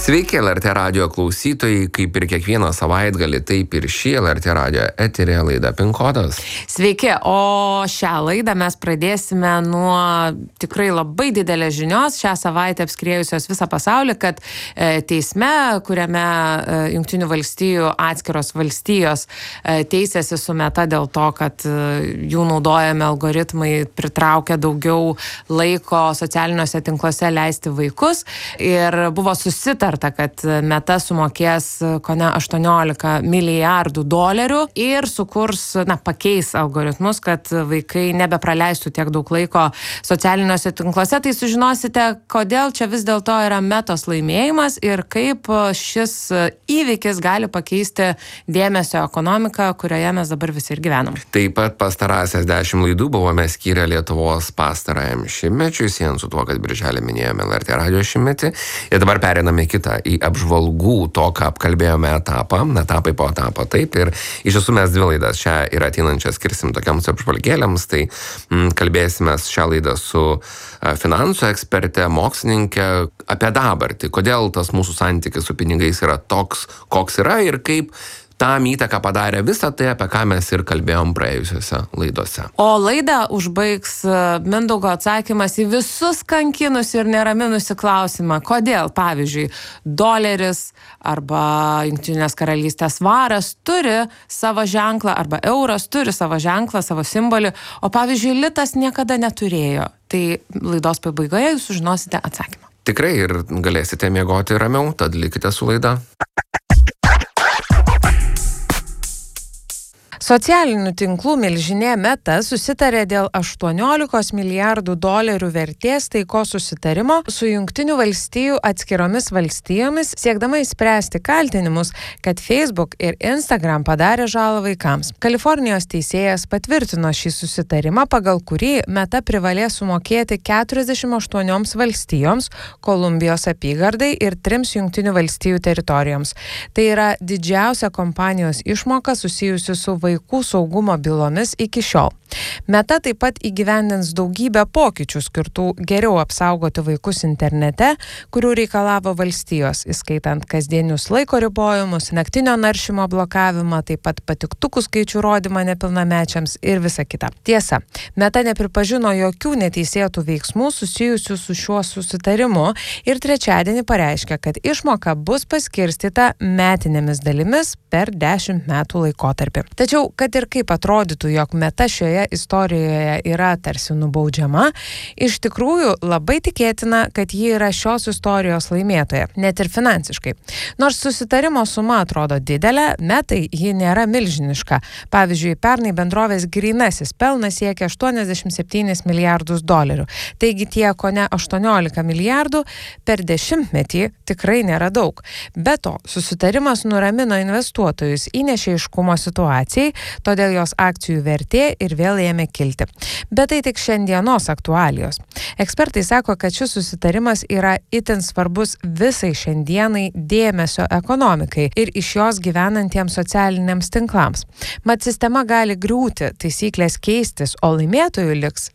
Sveiki, LRT radio klausytojai, kaip ir kiekvieną savaitgalį, taip ir šį LRT radio eterį laida PIN kodas. Sveiki, o šią laidą mes pradėsime nuo tikrai labai didelės žinios, šią savaitę apskriejusios visą pasaulį, kad teisme, kuriame Jungtinių valstijų atskiros valstijos teisėsi su Meta dėl to, kad jų naudojami algoritmai pritraukia daugiau laiko socialiniuose tinkluose leisti vaikus ir buvo susitarta, kad Meta sumokės kone $18 milijardų ir sukurs, pakeis algoritmus, kad vaikai nebepraleistų tiek daug laiko socialiniuose tinkluose. Tai sužinosite, kodėl čia vis dėlto yra Metos laimėjimas ir kaip šis įvykis gali pakeisti dėmesio ekonomiką, kurioje mes dabar visi ir gyvenam. Taip pat pastarąsias 10 laidų buvome skyrę Lietuvos pastarajam šimtmečiui, siejant su tuo, kad birželį minėjome LRT radio šimtmetį. Ir dabar pereiname į apžvalgų to, ką apkalbėjome etapai po etapo. Taip, ir iš tiesų mes 2 laidas šią ir ateinančią skirsim tokiams apžvalgėliams. Tai kalbėsime šią laidą su finansų eksperte, mokslininkė apie dabartį. Kodėl tas mūsų santykis su pinigais yra toks, koks yra ir kaip tam įtaką padarė visą tai, apie ką mes ir kalbėjom praėjusiuose laidose. O laidą užbaigs Mindaugo atsakymas į visus kankinus ir neraminusi klausimą. Kodėl, pavyzdžiui, doleris arba Jungtinės karalystės svaras turi savo ženklą arba euras turi savo ženklą, savo simbolį, o pavyzdžiui, litas niekada neturėjo. Tai laidos pabaigoje jūs sužinosite atsakymą. Tikrai ir galėsite miegoti ramiau, tad likite su laida. Socialinių tinklų milžinė Meta susitarė dėl $18 milijardų vertės taikos susitarimo su Jungtinių valstijų atskiromis valstijomis, siekdama išspręsti kaltinimus, kad Facebook ir Instagram padarė žalą vaikams. Kalifornijos teisėjas patvirtino šį susitarimą, pagal kurį Meta privalės sumokėti 48 valstijoms, Kolumbijos apygardai ir 3 Jungtinių valstijų teritorijoms. Tai yra didžiausia kompanijos išmoka susijusi su vaikų saugumo bylomis iki šiol. Meta taip pat įgyvendins daugybę pokyčių skirtų geriau apsaugoti vaikus internete, kurių reikalavo valstijos, įskaitant kasdienius laiko ribojimus, naktinio naršymo blokavimą, taip pat patiktukų skaičių rodymą nepilnamečiams ir visa kita. Tiesa, Meta nepripažino jokių neteisėtų veiksmų susijusių su šiuo susitarimu ir trečiadienį pareiškė, kad išmoka bus paskirstyta metinėmis dalimis per 10 metų laikotarpį. Tačiau, kad ir kaip atrodytų, jog Meta šioje istorijoje yra tarsi nubaudžiama, iš tikrųjų labai tikėtina, kad ji yra šios istorijos laimėtoja, net ir finansiškai. Nors susitarimo suma atrodo didelė, Metai ji nėra milžiniška. Pavyzdžiui, pernai bendrovės grynasis pelnas siekia $87 milijardus. Taigi tie kone 18 milijardų per 10-metį tikrai nėra daug. Be to, susitarimas nuramino investuotojus, įnešė aiškumo situacijai, todėl jos akcijų vertė ir vėl ėmė kilti. Bet tai tik šiandienos aktualijos. Ekspertai sako, kad šis susitarimas yra itin svarbus visai šiandienai dėmesio ekonomikai ir iš jos gyvenantiems socialiniams tinklams. Mat sistema gali griūti, taisyklės keistis, o laimėtojų liks